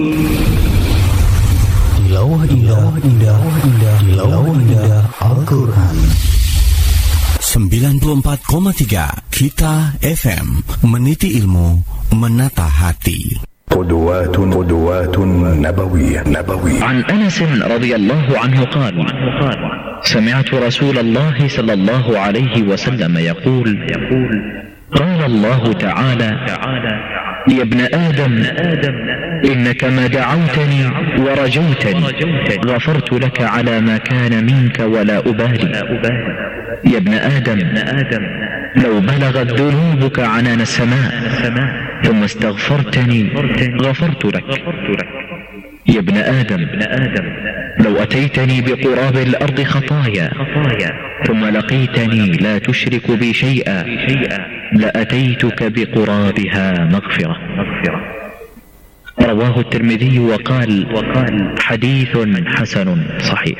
Tilawah indah Al-Quran. 94,3 Kita FM, meniti ilmu, menata hati. قدوات نبوية. عن أنس رضي الله عنه قال: سمعت رسول الله صلى الله عليه وسلم يقول: قال الله تعالى: يا ابن آدم إنك ما دعوتني ورجوتني غفرت لك على ما كان منك ولا أبالي. يا ابن آدم لو بلغت ذنوبك عنان السماء ثم استغفرتني غفرت لك. يا ابن آدم لو أتيتني بقراب الأرض خطايا ثم لقيتني لا تشرك بي شيئا لأتيتك بقرابها مغفرة. رواه الترمذي وقال حديث حسن صحيح.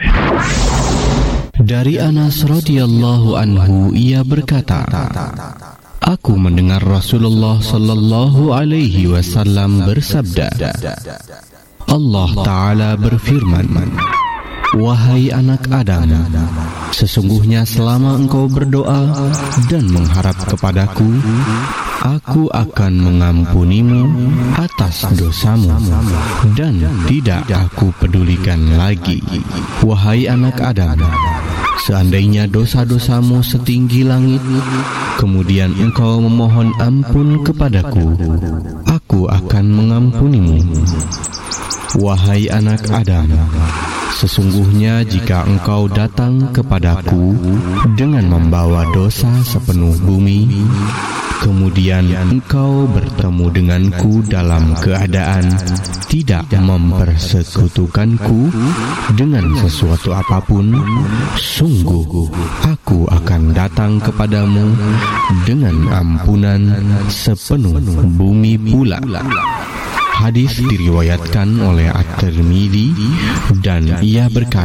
Dari Anas radhiyallahu anhu, ia berkata, aku mendengar Rasulullah sallallahu alaihi wasallam bersabda, Allah Ta'ala berfirman, wahai anak Adam, sesungguhnya selama engkau berdoa dan mengharap kepadaku, aku akan mengampunimu atas dosamu dan tidak aku pedulikan lagi. Wahai anak Adam, seandainya dosa-dosamu setinggi langit, kemudian engkau memohon ampun kepadaku, aku akan mengampunimu. Wahai anak Adam, sesungguhnya jika engkau datang kepadaku dengan membawa dosa sepenuh bumi, kemudian engkau bertemu denganku dalam keadaan tidak mempersekutukanku dengan sesuatu apapun, sungguh aku akan datang kepadamu dengan ampunan sepenuh bumi pula. Hadis diriwayatkan oleh At-Tirmidzi dan ia berkata,